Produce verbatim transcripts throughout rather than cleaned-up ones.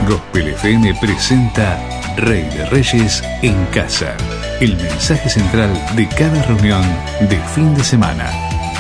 Gospel F M presenta Rey de Reyes en Casa, el mensaje central de cada reunión de fin de semana.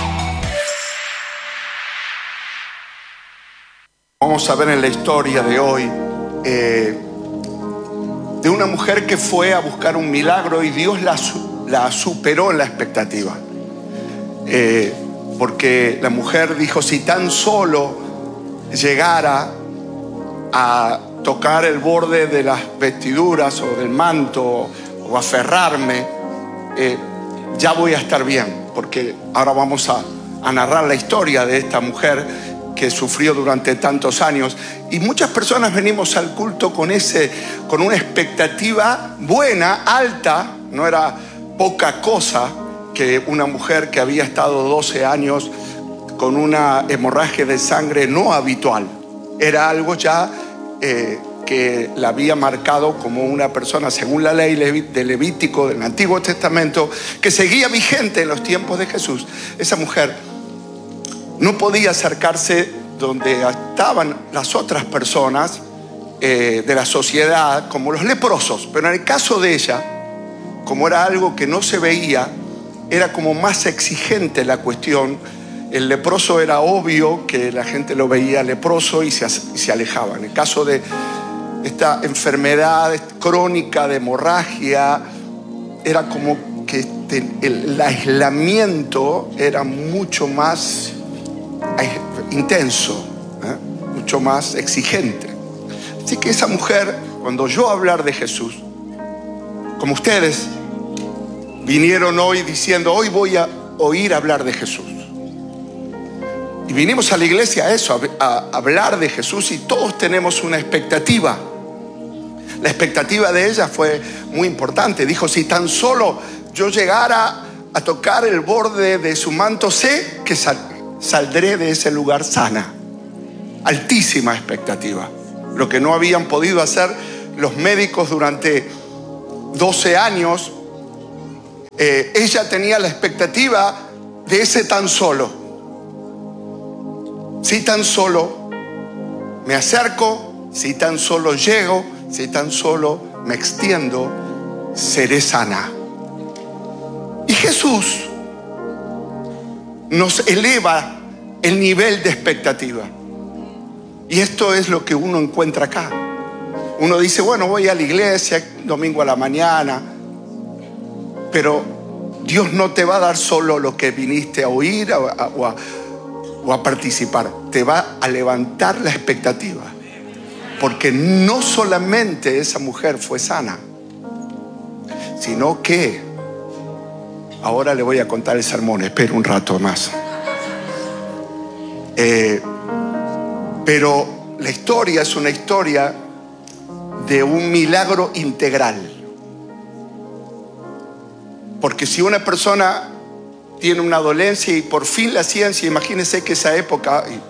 Vamos a ver en la historia de hoy eh, de una mujer que fue a buscar un milagro y Dios la, la superó en la expectativa. Eh, porque la mujer dijo, si tan solo llegara a tocar el borde de las vestiduras o del manto o aferrarme, eh, ya voy a estar bien. Porque ahora vamos a, a narrar la historia de esta mujer que sufrió durante tantos años. Y muchas personas venimos al culto con, ese, con una expectativa buena, alta. No era poca cosa que una mujer que había estado doce años con una hemorragia de sangre no habitual. Era algo ya eh, que la había marcado como una persona, según la ley de Levítico del Antiguo Testamento, que seguía vigente en los tiempos de Jesús. Esa mujer no podía acercarse donde estaban las otras personas eh, de la sociedad, como los leprosos. Pero en el caso de ella, como era algo que no se veía, era como más exigente la cuestión. El leproso era obvio que la gente lo veía leproso y se, y se alejaba. En el caso de esta enfermedad crónica de hemorragia, era como que este, el, el aislamiento era mucho más intenso, ¿eh? mucho más exigente. Así que esa mujer, cuando oyó hablar de Jesús, como ustedes vinieron hoy diciendo, hoy voy a oír hablar de Jesús. Y vinimos a la iglesia a eso, a, a hablar de Jesús, y todos tenemos una expectativa. La expectativa de ella fue muy importante. Dijo, si tan solo yo llegara a tocar el borde de su manto, sé que sal, saldré de ese lugar sana. Altísima expectativa. Lo que no habían podido hacer los médicos durante doce años, eh, ella tenía la expectativa de ese tan solo. Si tan solo me acerco, si tan solo llego, si tan solo me extiendo, seré sana. Y Jesús nos eleva el nivel de expectativa. Y esto es lo que uno encuentra acá. Uno dice, bueno, voy a la iglesia domingo a la mañana, pero Dios no te va a dar solo lo que viniste a oír o a, o a, o a participar. Te va a levantar la expectativa. Porque no solamente esa mujer fue sana, sino que, ahora le voy a contar el sermón, espero un rato más. Eh, pero la historia es una historia de un milagro integral. Porque si una persona tiene una dolencia y por fin la ciencia, imagínense que esa época, y, y,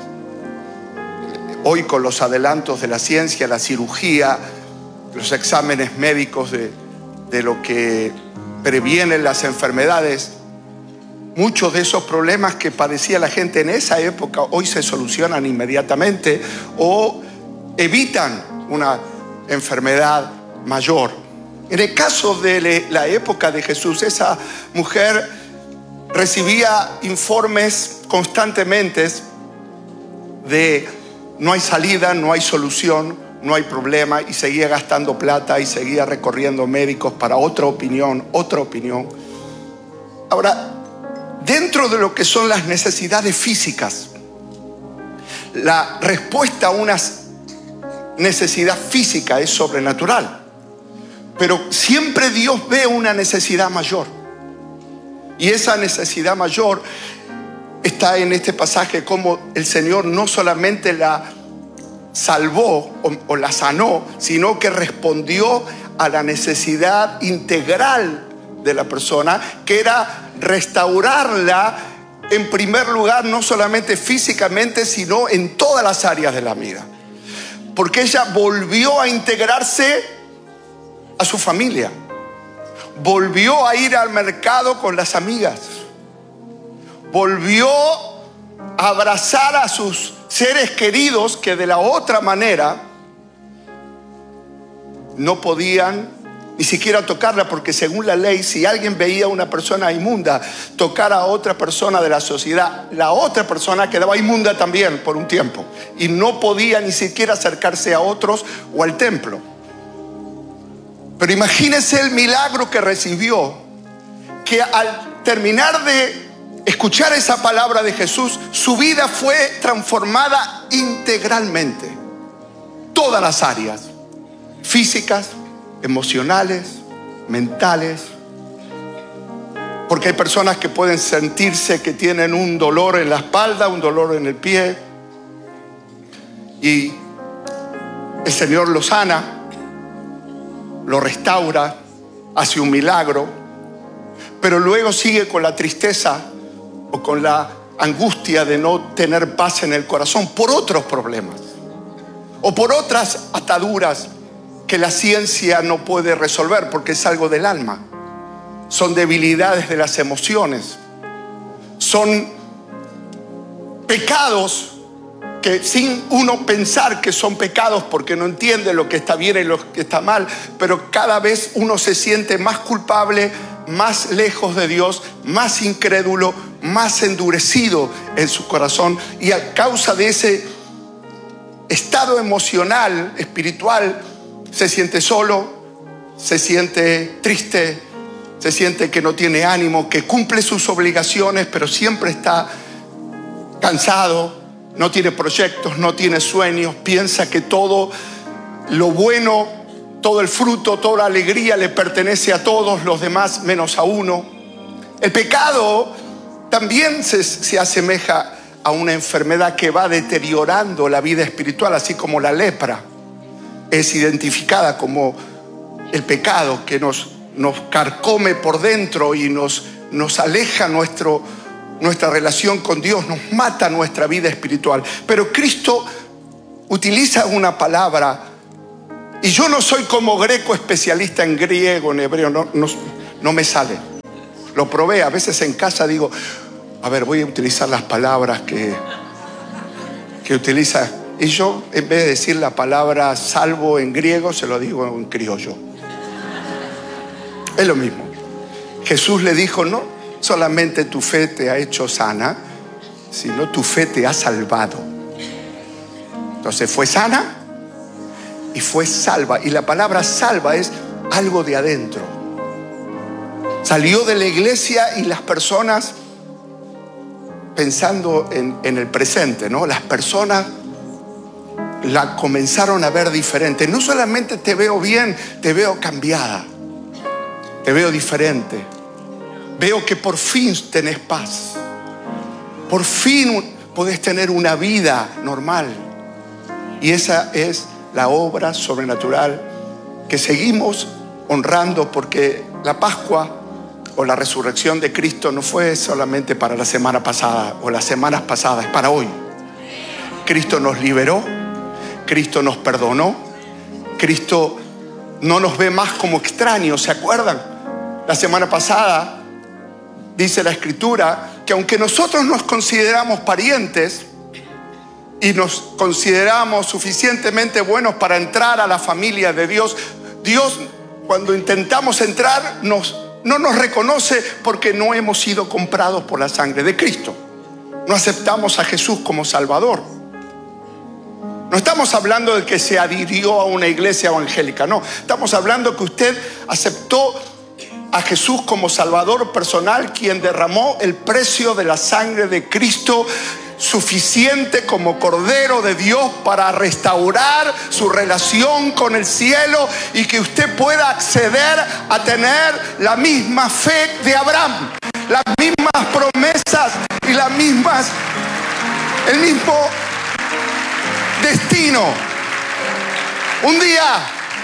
hoy con los adelantos de la ciencia, la cirugía, los exámenes médicos de, de lo que previenen las enfermedades, muchos de esos problemas que padecía la gente en esa época hoy se solucionan inmediatamente o evitan una enfermedad mayor. En el caso de la época de Jesús, esa mujer recibía informes constantemente de no hay salida, no hay solución, no hay problema, y seguía gastando plata y seguía recorriendo médicos para otra opinión, otra opinión. Ahora, dentro de lo que son las necesidades físicas, la respuesta a una necesidad física es sobrenatural. Pero siempre Dios ve una necesidad mayor. Y esa necesidad mayor está en este pasaje, como el Señor no solamente la salvó o, o la sanó, sino que respondió a la necesidad integral de la persona, que era restaurarla en primer lugar, no solamente físicamente, sino en todas las áreas de la vida. Porque ella volvió a integrarse a su familia, volvió a ir al mercado con las amigas, volvió a abrazar a sus seres queridos que de la otra manera no podían ni siquiera tocarla, porque según la ley, si alguien veía a una persona inmunda tocar a otra persona de la sociedad, la otra persona quedaba inmunda también por un tiempo y no podía ni siquiera acercarse a otros o al templo. Pero imagínense el milagro que recibió, que al terminar de escuchar esa palabra de Jesús, su vida fue transformada integralmente. Todas las áreas, físicas, emocionales, mentales. Porque hay personas que pueden sentirse que tienen un dolor en la espalda, un dolor en el pie, y el Señor lo sana, lo restaura, hace un milagro, pero luego sigue con la tristeza o con la angustia de no tener paz en el corazón por otros problemas o por otras ataduras que la ciencia no puede resolver, porque es algo del alma. Son debilidades de las emociones, son pecados que sin uno pensar que son pecados, porque no entiende lo que está bien y lo que está mal, pero cada vez uno se siente más culpable, más lejos de Dios, más incrédulo, más endurecido en su corazón, y a causa de ese estado emocional, espiritual, se siente solo, se siente triste, se siente que no tiene ánimo, que cumple sus obligaciones, pero siempre está cansado, no tiene proyectos, no tiene sueños, piensa que todo lo bueno, todo el fruto, toda la alegría le pertenece a todos los demás menos a uno. El pecado también se, se asemeja a una enfermedad que va deteriorando la vida espiritual, así como la lepra es identificada como el pecado que nos, nos carcome por dentro y nos, nos aleja nuestro, nuestra relación con Dios, nos mata nuestra vida espiritual. Pero Cristo utiliza una palabra, y yo no soy como Greco especialista en griego, en hebreo, no, no, no me sale. Lo probé, a veces en casa digo, a ver, voy a utilizar las palabras que, que utiliza. Y yo, en vez de decir la palabra salvo en griego, se lo digo en criollo. Es lo mismo. Jesús le dijo, no solamente tu fe te ha hecho sana, sino tu fe te ha salvado. Entonces fue sana y fue salva. Y la palabra salva es algo de adentro. Salió de la iglesia y las personas, pensando en, en el presente, ¿no? Las personas la comenzaron a ver diferente. No solamente te veo bien, te veo cambiada, te veo diferente. Veo que por fin tenés paz, por fin podés tener una vida normal. Y esa es la obra sobrenatural que seguimos honrando, porque la Pascua o la resurrección de Cristo no fue solamente para la semana pasada o las semanas pasadas, es para hoy. Cristo nos liberó, Cristo nos perdonó, Cristo no nos ve más como extraños. ¿Se acuerdan? La semana pasada dice la Escritura que aunque nosotros nos consideramos parientes y nos consideramos suficientemente buenos para entrar a la familia de Dios, Dios, cuando intentamos entrar, nos, no nos reconoce, porque no hemos sido comprados por la sangre de Cristo. No aceptamos a Jesús como Salvador. No estamos hablando de que se adhirió a una iglesia evangélica, no. Estamos hablando que usted aceptó a Jesús como Salvador personal, quien derramó el precio de la sangre de Cristo, suficiente como Cordero de Dios para restaurar su relación con el cielo, y que usted pueda acceder a tener la misma fe de Abraham, las mismas promesas y las mismas, el mismo destino. Un día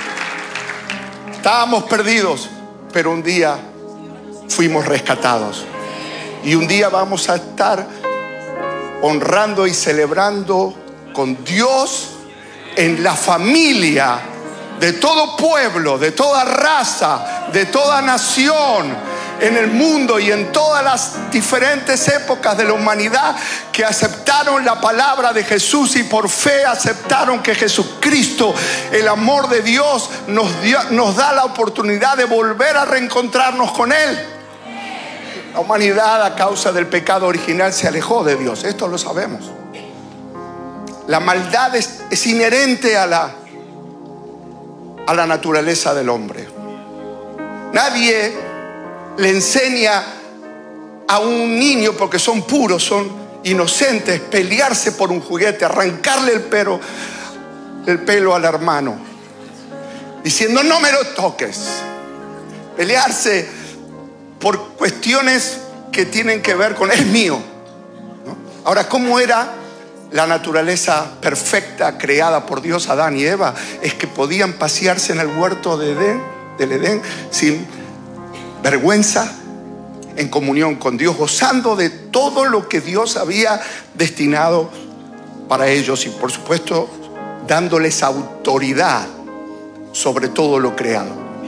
estábamos perdidos, pero un día fuimos rescatados, y un día vamos a estar honrando y celebrando con Dios en la familia de todo pueblo, de toda raza, de toda nación, en el mundo y en todas las diferentes épocas de la humanidad que aceptaron la palabra de Jesús y por fe aceptaron que Jesucristo, el amor de Dios, nos, dio, nos da la oportunidad de volver a reencontrarnos con Él. La humanidad, a causa del pecado original, se alejó de Dios. Esto lo sabemos. La maldad es, es inherente a la, a la naturaleza del hombre. Nadie le enseña a un niño, porque son puros, son inocentes, pelearse por un juguete, arrancarle el pelo, el pelo al hermano, diciendo no me lo toques. Pelearse por cuestiones que tienen que ver con es mío, ¿no? Ahora, ¿cómo era la naturaleza perfecta creada por Dios, Adán y Eva? Es que podían pasearse en el huerto de Edén, del Edén sin vergüenza, en comunión con Dios, gozando de todo lo que Dios había destinado para ellos y, por supuesto, dándoles autoridad sobre todo lo creado.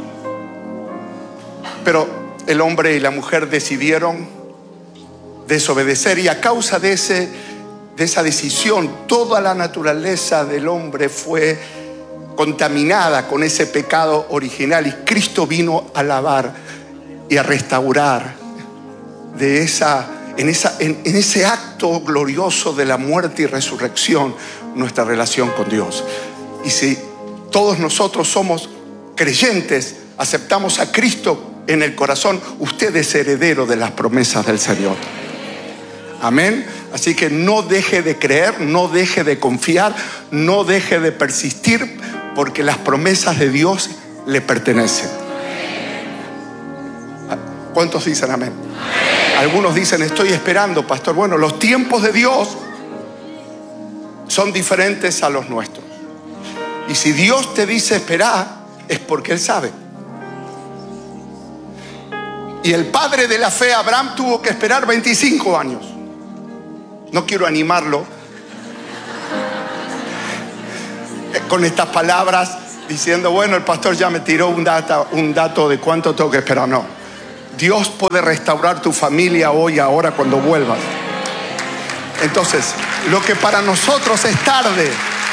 Pero el hombre y la mujer decidieron desobedecer, y a causa de ese, de esa decisión, toda la naturaleza del hombre fue contaminada con ese pecado original, y Cristo vino a lavar y a restaurar de esa, en, esa, en, en ese acto glorioso de la muerte y resurrección nuestra relación con Dios. Y si todos nosotros somos creyentes, aceptamos a Cristo en el corazón, usted es heredero de las promesas del Señor. Amén. Así que no deje de creer, no deje de confiar, no deje de persistir, porque las promesas de Dios le pertenecen. ¿Cuántos dicen amén? Algunos dicen estoy esperando, pastor. Bueno, los tiempos de Dios son diferentes a los nuestros. Y si Dios te dice esperar, es porque Él sabe. Y el padre de la fe, Abraham, tuvo que esperar veinticinco años. No quiero animarlo con estas palabras diciendo, bueno, el pastor ya me tiró un, data, un dato de cuánto tengo que esperar. No. Dios puede restaurar tu familia hoy, ahora, cuando vuelvas. Entonces, lo que para nosotros es tarde,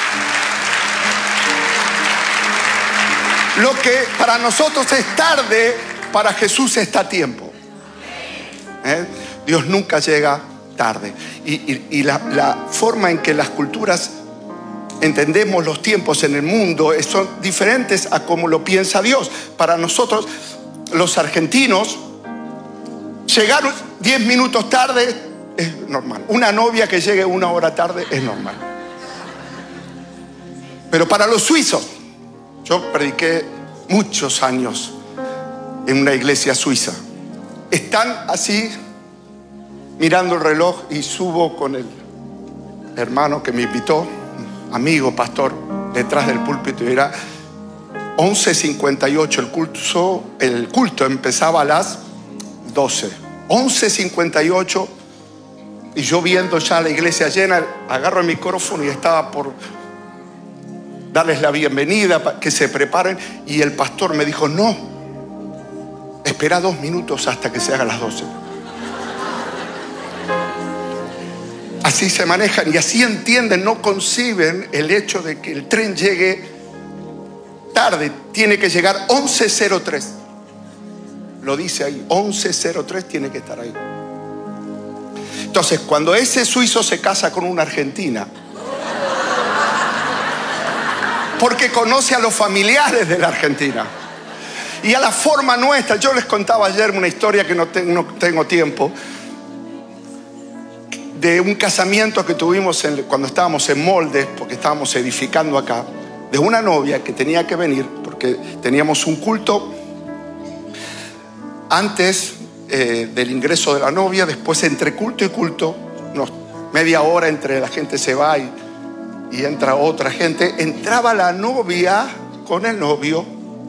lo que para nosotros es tarde, para Jesús está a tiempo. ¿Eh? Dios nunca llega tarde. Y, y, y la, la forma en que las culturas entendemos los tiempos en el mundo son diferentes a como lo piensa Dios. Para nosotros, los argentinos, llegar diez minutos tarde es normal. Una novia que llegue una hora tarde es normal. Pero para los suizos, yo prediqué muchos años en una iglesia suiza, están así mirando el reloj, y subo con el hermano que me invitó, amigo pastor, detrás del púlpito, y era once cincuenta y ocho. El culto, el culto empezaba a las doce. once cincuenta y ocho, y yo viendo ya la iglesia llena, agarro el micrófono y estaba por darles la bienvenida, para que se preparen, y el pastor me dijo, no, espera dos minutos hasta que se hagan las doce. Así se manejan y así entienden, no conciben el hecho de que el tren llegue tarde. Tiene que llegar once cero tres. Lo dice ahí, once cero tres tiene que estar ahí. Entonces, cuando ese suizo se casa con una argentina, porque conoce a los familiares de la Argentina y a la forma nuestra. Yo les contaba ayer una historia que no tengo, no tengo tiempo, de un casamiento que tuvimos en, cuando estábamos en Moldes, porque estábamos edificando acá, de una novia que tenía que venir, porque teníamos un culto antes eh, del ingreso de la novia, después entre culto y culto, unos media hora entre la gente se va y, y entra otra gente, entraba la novia con el novio,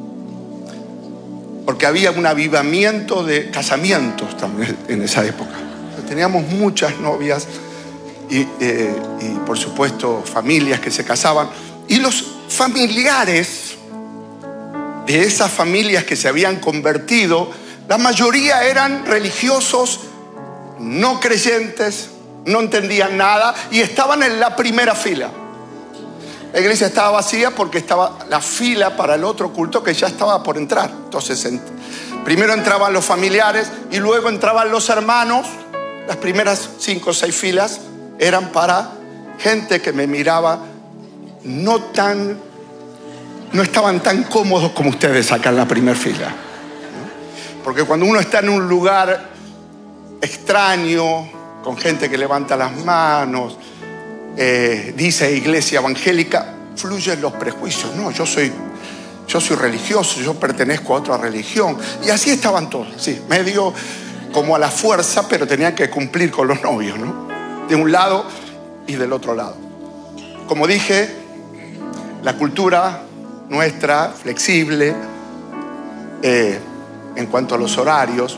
porque había un avivamiento de casamientos también en esa época. Teníamos muchas novias y, eh, y por supuesto familias que se casaban, y los familiares de esas familias que se habían convertido La mayoría eran religiosos, no creyentes, no entendían nada y estaban en la primera fila. La iglesia estaba vacía porque estaba la fila para el otro culto que ya estaba por entrar. Entonces, primero entraban los familiares y luego entraban los hermanos. Las primeras cinco o seis filas eran para gente que me miraba no tan, no estaban tan cómodos como ustedes acá en la primera fila. Porque cuando uno está en un lugar extraño, con gente que levanta las manos, eh, dice iglesia evangélica, fluyen los prejuicios. No, yo soy, yo soy religioso, yo pertenezco a otra religión. Y así estaban todos, sí, medio como a la fuerza, pero tenían que cumplir con los novios, ¿no? De un lado y del otro lado. Como dije, la cultura nuestra, flexible, eh, en cuanto a los horarios,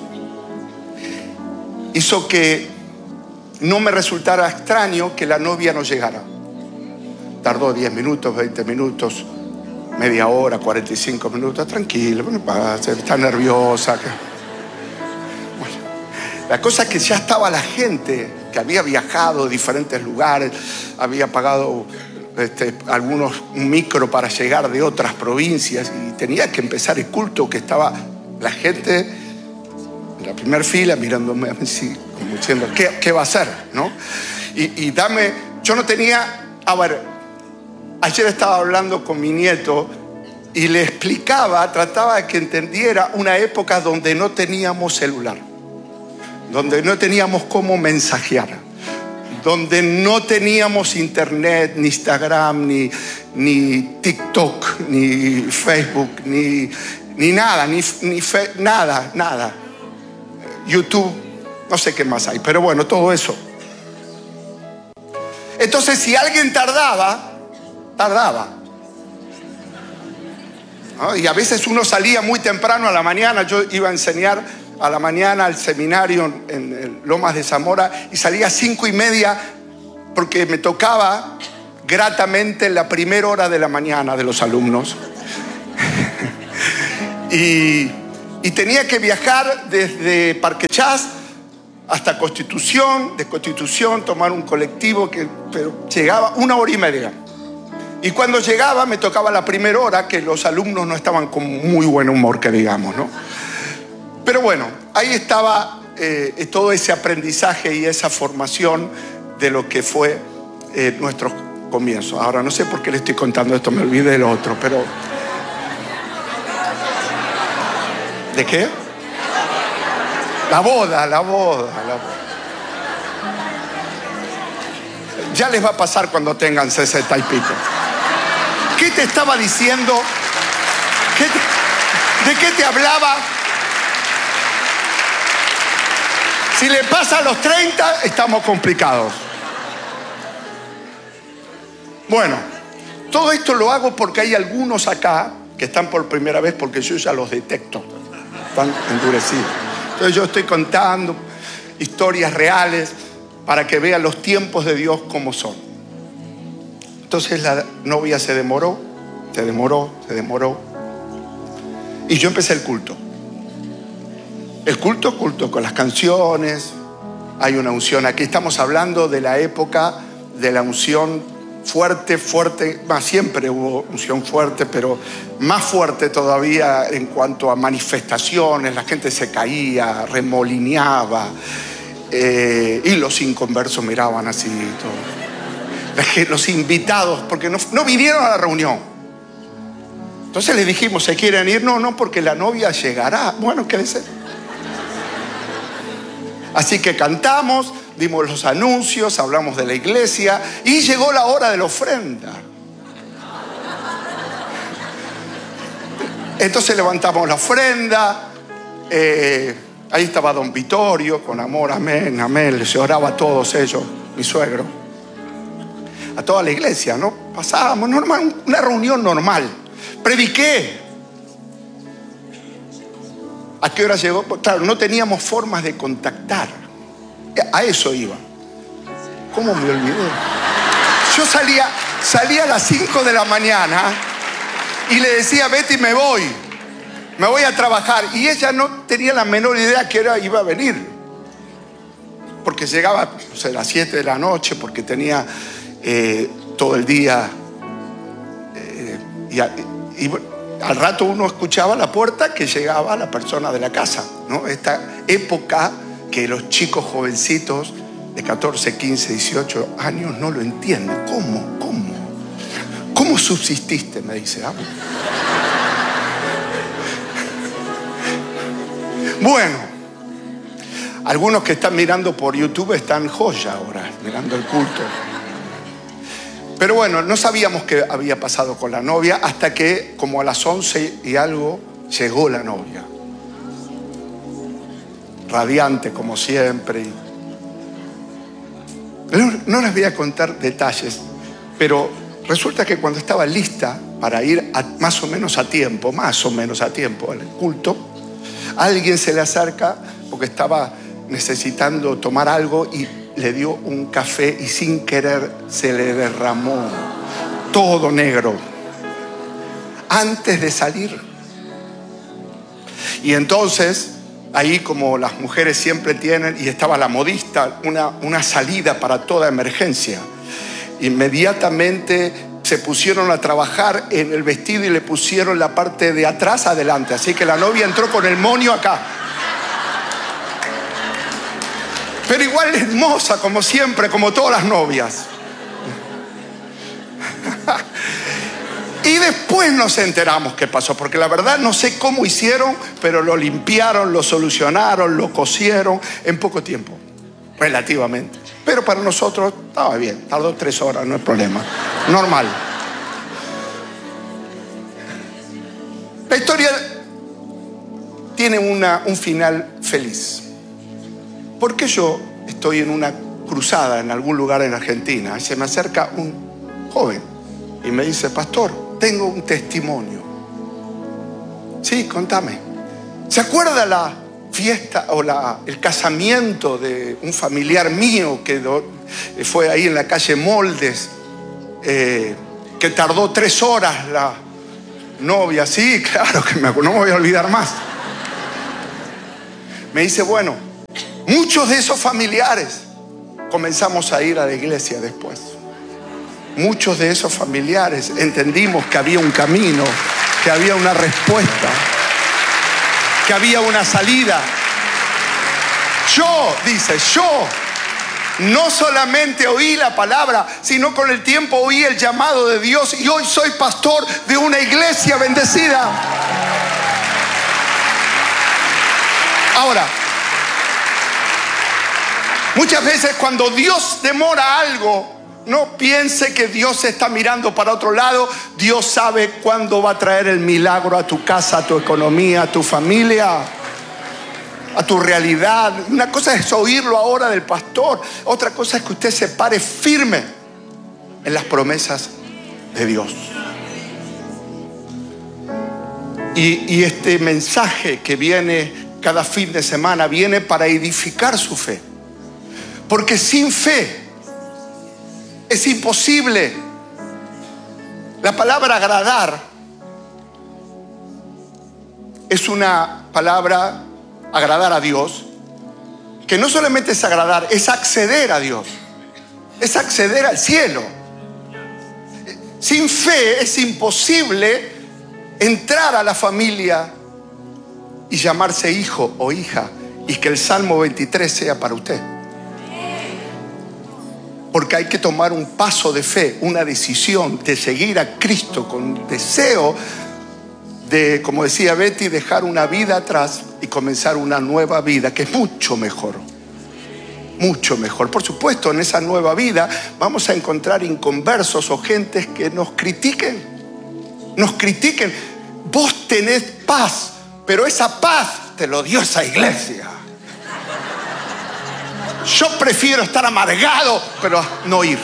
hizo que no me resultara extraño que la novia no llegara. Tardó diez minutos, veinte minutos, media hora, cuarenta y cinco minutos, tranquilo, está nerviosa. Bueno, la cosa es que ya estaba la gente que había viajado de diferentes lugares, había pagado este, algunos un micro para llegar de otras provincias y tenía que empezar el culto, que estaba la gente en la primera fila mirándome así, como diciendo, ¿qué, qué va a hacer? ¿No? Y, y dame, yo no tenía, a ver, ayer estaba hablando con mi nieto y le explicaba, trataba de que entendiera una época donde no teníamos celular, donde no teníamos cómo mensajear, donde no teníamos internet, ni Instagram, ni, ni TikTok, ni Facebook, ni, ni nada, ni, ni fe, nada, nada. YouTube, no sé qué más hay, pero bueno, todo eso. Entonces, si alguien tardaba, tardaba. ¿No? Y a veces uno salía muy temprano a la mañana. Yo iba a enseñar a la mañana al seminario en, en Lomas de Zamora y salía a cinco y media porque me tocaba gratamente la primera hora de la mañana de los alumnos. y, y tenía que viajar desde Parque Chas hasta Constitución, de Constitución tomar un colectivo que pero llegaba una hora y media. Y cuando llegaba me tocaba la primera hora, que los alumnos no estaban con muy buen humor, que digamos, ¿no? Pero bueno, ahí estaba eh, todo ese aprendizaje y esa formación de lo que fue eh, nuestro comienzo. Ahora no sé por qué le estoy contando esto, me olvidé de lo otro, pero... ¿De qué? La boda, la boda, la boda. Ya les va a pasar cuando tengan sesenta y pico. ¿Qué te estaba diciendo? ¿Qué te, ¿De qué te hablaba? Si le pasa a los treinta, estamos complicados. Bueno, todo esto lo hago porque hay algunos acá que están por primera vez, porque yo ya los detecto. Están endurecidos. Entonces yo estoy contando historias reales para que vean los tiempos de Dios como son. Entonces la novia se demoró, se demoró, se demoró. Y yo empecé el culto. El culto, culto con las canciones. Hay una unción. Aquí estamos hablando de la época de la unción fuerte, fuerte. Más siempre hubo unción fuerte, pero más fuerte todavía en cuanto a manifestaciones. La gente se caía, remolineaba. Eh, y los inconversos miraban así y todo. Los invitados, porque no, no vinieron a la reunión. Entonces les dijimos, ¿se quieren ir? No, no, porque la novia llegará. Bueno, quédense. Así que cantamos, dimos los anuncios, hablamos de la iglesia y llegó la hora de la ofrenda. Entonces levantamos la ofrenda. Eh, ahí estaba don Vittorio, con amor, amén, amén. Les oraba a todos ellos, mi suegro. A toda la iglesia, ¿no? Pasábamos normal, una reunión normal. Prediqué. ¿A qué hora llegó? Pues, claro, no teníamos formas de contactar. A eso iba. ¿Cómo me olvidé? Yo salía, salía a las cinco de la mañana y le decía, Betty, me voy. me voy a trabajar. Y ella no tenía la menor idea que era, iba a venir. Porque llegaba, no sé, a las siete de la noche, porque tenía eh, todo el día. Eh, y, y al rato uno escuchaba a la puerta que llegaba la persona de la casa, ¿no? Esta época que los chicos jovencitos de catorce, quince, dieciocho años no lo entienden. ¿Cómo? ¿Cómo? ¿Cómo subsististe? Me dice. ¿Ah? Bueno, algunos que están mirando por YouTube están joya ahora, mirando el culto. Pero bueno, no sabíamos qué había pasado con la novia hasta que como a las once y algo llegó la novia. Radiante como siempre. No, no les voy a contar detalles, pero resulta que cuando estaba lista para ir a, más o menos a tiempo, más o menos a tiempo al culto, alguien se le acerca porque estaba necesitando tomar algo y le dio un café y sin querer se le derramó todo negro antes de salir. Y entonces, ahí como las mujeres siempre tienen, y estaba la modista, una, una salida para toda emergencia. Inmediatamente se pusieron a trabajar en el vestido y le pusieron la parte de atrás adelante. Así que la novia entró con el moño acá. Pero igual hermosa, como siempre, como todas las novias. Y después nos enteramos qué pasó, porque la verdad no sé cómo hicieron, pero lo limpiaron, lo solucionaron, lo cosieron en poco tiempo, relativamente. Pero para nosotros estaba bien, tardó tres horas, no es problema, normal. La historia tiene una, un final feliz. Porque yo estoy en una cruzada en algún lugar en Argentina y se me acerca un joven y me dice: pastor, tengo un testimonio. Sí, contame. ¿Se acuerda la fiesta o la, el casamiento de un familiar mío que do, fue ahí en la calle Moldes, eh, que tardó tres horas la novia? Sí, claro que me acuerdo, no me voy a olvidar más. Me dice: bueno, muchos de esos familiares comenzamos a ir a la iglesia después. Muchos de esos familiares entendimos que había un camino, que había una respuesta, que había una salida. Yo, dice, yo no solamente oí la palabra, sino con el tiempo oí el llamado de Dios y hoy soy pastor de una iglesia bendecida. Ahora, muchas veces cuando Dios demora algo, no piense que Dios está mirando para otro lado. Dios sabe cuándo va a traer el milagro a tu casa, a tu economía, a tu familia, a tu realidad. Una cosa es oírlo ahora del pastor. Otra cosa es que usted se pare firme en las promesas de Dios. Y, y este mensaje que viene cada fin de semana viene para edificar su fe. Porque sin fe es imposible. La palabra agradar es una palabra, agradar a Dios, que no solamente es agradar, es acceder a Dios, es acceder al cielo. Sin fe es imposible entrar a la familia y llamarse hijo o hija y que el Salmo veintitrés sea para usted. Porque hay que tomar un paso de fe, una decisión de seguir a Cristo con deseo de, como decía Betty, dejar una vida atrás y comenzar una nueva vida que es mucho mejor. Mucho mejor. Por supuesto, en esa nueva vida vamos a encontrar inconversos o gentes que nos critiquen. Nos critiquen. Vos tenés paz, pero esa paz te lo dio esa iglesia. Yo prefiero estar amargado, pero no ir.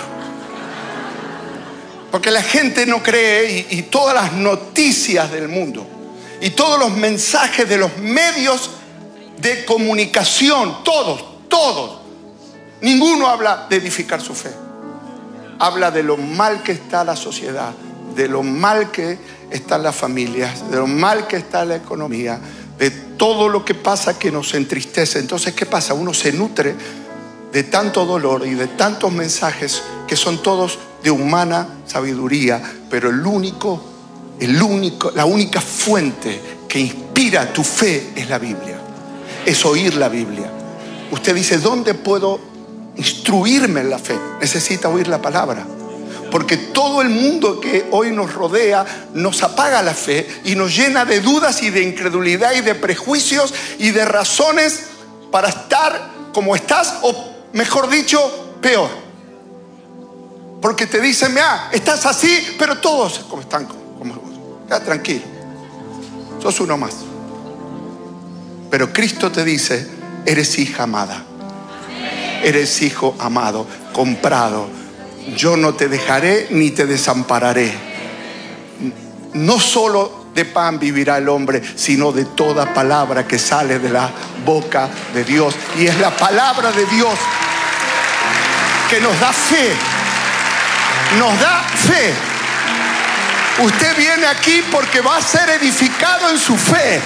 Porque la gente no cree y, y todas las noticias del mundo y todos los mensajes de los medios de comunicación, todos, todos, ninguno habla de edificar su fe. Habla de lo mal que está la sociedad, de lo mal que están las familias, de lo mal que está la economía, de todo lo que pasa que nos entristece. Entonces, ¿qué pasa? Uno se nutre de tanto dolor y de tantos mensajes que son todos de humana sabiduría, pero el único, el único, la única fuente que inspira tu fe es la Biblia, es oír la Biblia. Usted dice, ¿dónde puedo instruirme en la fe? Necesita oír la palabra, porque todo el mundo que hoy nos rodea nos apaga la fe y nos llena de dudas y de incredulidad y de prejuicios y de razones para estar como estás, o mejor dicho, peor. Porque te dicen, ah, estás así, pero todos como están como vos. Ya, tranquilo, sos uno más. Pero Cristo te dice, eres hija amada, eres hijo amado, comprado. Yo no te dejaré ni te desampararé. No solo de pan vivirá el hombre, sino de toda palabra que sale de la boca de Dios. Y es la palabra de Dios que nos da fe. Nos da fe. Usted viene aquí porque va a ser edificado en su fe.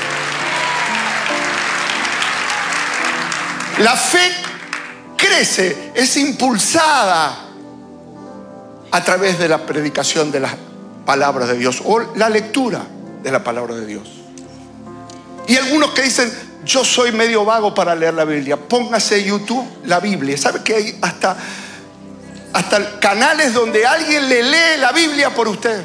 La fe crece, es impulsada a través de la predicación de las palabras de Dios o la lectura de la palabra de Dios. Y algunos que dicen, yo soy medio vago para leer la Biblia. Póngase en YouTube la Biblia. ¿Sabe que hay hasta, hasta canales donde alguien le lee la Biblia por usted?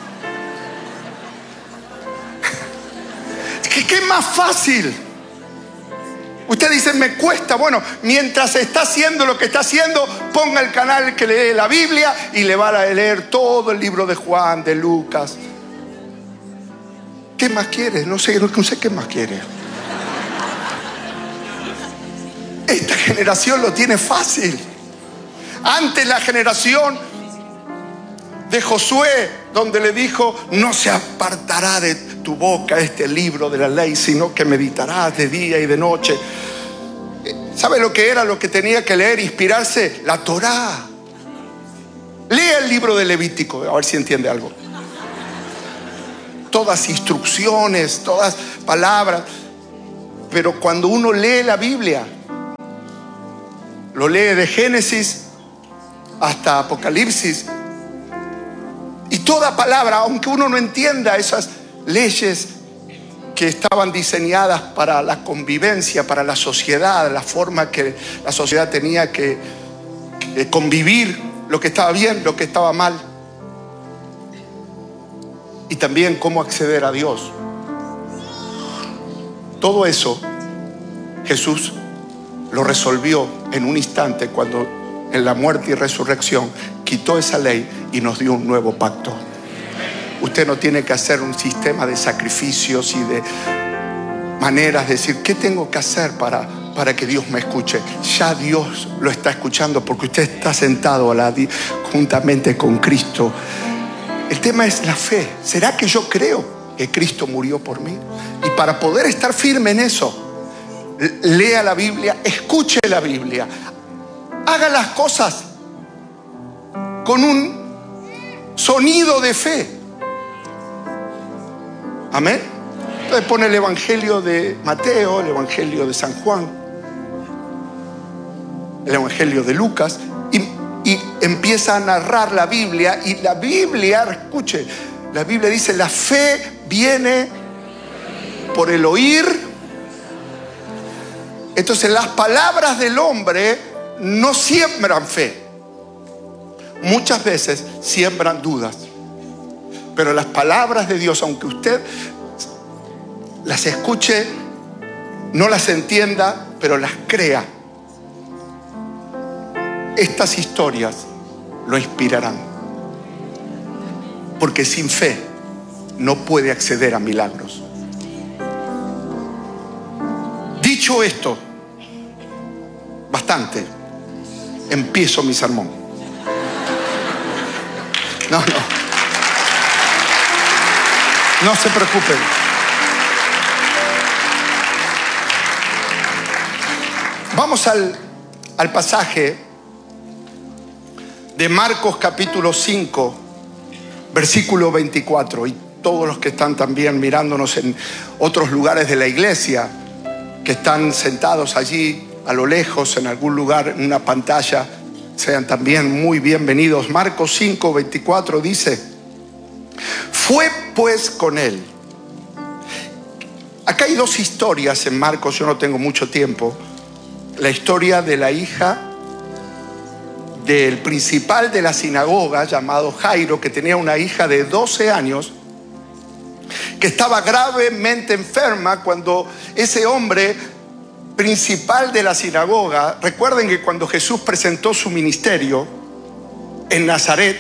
¿Qué, qué más fácil? Usted dice, me cuesta. Bueno, mientras está haciendo lo que está haciendo, ponga el canal que lee la Biblia y le va a leer todo el libro de Juan, de Lucas. ¿Qué más quiere? No sé, no sé qué más quiere. Esta generación lo tiene fácil. Antes la generación de Josué, donde le dijo, no se apartará de tu boca este libro de la ley, sino que meditarás de día y de noche. ¿Sabe lo que era lo que tenía que leer, inspirarse? La Torá. Lea el libro de Levítico, a ver si entiende algo. Todas instrucciones, todas palabras. Pero cuando uno lee la Biblia, lo lee de Génesis hasta Apocalipsis, y toda palabra, aunque uno no entienda esas leyes que estaban diseñadas para la convivencia, para la sociedad, la forma que la sociedad tenía que, que convivir, lo que estaba bien, lo que estaba mal, y también cómo acceder a Dios. Todo eso Jesús lo resolvió en un instante cuando en la muerte y resurrección quitó esa ley y nos dio un nuevo pacto. Usted no tiene que hacer un sistema de sacrificios y de maneras de decir, ¿qué tengo que hacer para, para que Dios me escuche? Ya Dios lo está escuchando porque usted está sentado a la, juntamente con Cristo. El tema es la fe. ¿Será que yo creo que Cristo murió por mí? Y para poder estar firme en eso, lea la Biblia, escuche la Biblia, haga las cosas con un sonido de fe. Amén. Entonces pone el Evangelio de Mateo, el Evangelio de San Juan, el Evangelio de Lucas, y, y empieza a narrar la Biblia. Y la Biblia, escuche, la Biblia dice, la fe viene por el oír. Entonces las palabras del hombre no siembran fe. Muchas veces siembran dudas. Pero las palabras de Dios, aunque usted las escuche, no las entienda, pero las crea, estas historias lo inspirarán. Porque sin fe no puede acceder a milagros. Dicho esto, bastante, empiezo mi sermón. No, no. No se preocupen. Vamos al, al pasaje de Marcos capítulo cinco, versículo veinticuatro. Y todos los que están también mirándonos en otros lugares de la iglesia, que están sentados allí a lo lejos en algún lugar en una pantalla, sean también muy bienvenidos. Marcos cinco, veinticuatro dice: fue pues con él. Acá hay dos historias en Marcos, yo no tengo mucho tiempo. La historia de la hija del principal de la sinagoga, llamado Jairo, que tenía una hija de doce años, que estaba gravemente enferma cuando ese hombre principal de la sinagoga, recuerden que cuando Jesús presentó su ministerio en Nazaret,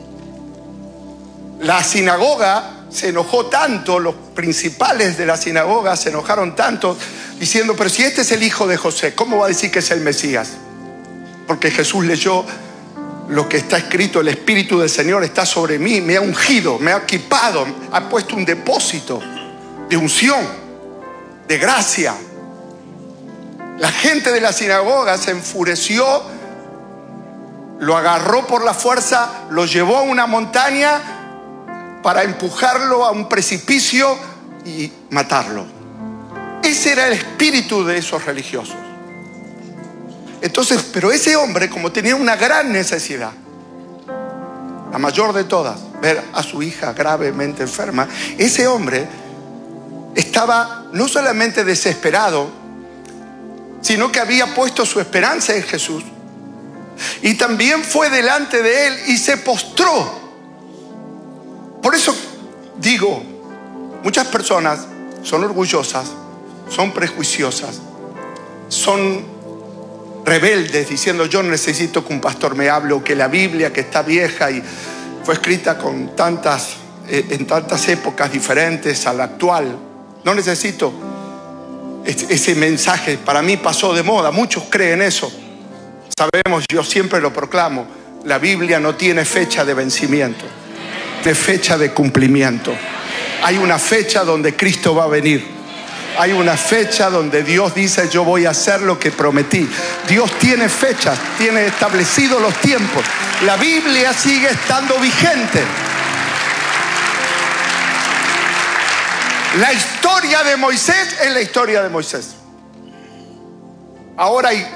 la sinagoga se enojó tanto, los principales de la sinagoga se enojaron tanto, diciendo: pero si este es el hijo de José, ¿cómo va a decir que es el Mesías? Porque Jesús leyó lo que está escrito: el Espíritu del Señor está sobre mí, me ha ungido, me ha equipado, ha puesto un depósito de unción, de gracia. La gente de la sinagoga se enfureció, lo agarró por la fuerza, lo llevó a una montaña para empujarlo a un precipicio y matarlo. Ese era el espíritu de esos religiosos. Entonces, pero ese hombre, como tenía una gran necesidad, la mayor de todas, ver a su hija gravemente enferma, ese hombre estaba no solamente desesperado, sino que había puesto su esperanza en Jesús. Y también fue delante de él y se postró. Por eso digo, muchas personas son orgullosas, son prejuiciosas, son rebeldes, diciendo: yo no necesito que un pastor me hable, o que la Biblia, que está vieja y fue escrita con tantas, eh, en tantas épocas diferentes a la actual, no necesito ese mensaje, para mí pasó de moda. Muchos creen eso. Sabemos, yo siempre lo proclamo, la Biblia no tiene fecha de vencimiento, tiene fecha de cumplimiento. Hay una fecha donde Cristo va a venir. Hay una fecha donde Dios dice: yo voy a hacer lo que prometí. Dios tiene fechas, tiene establecidos los tiempos. La Biblia sigue estando vigente. La historia de Moisés es la historia de Moisés. Ahora hay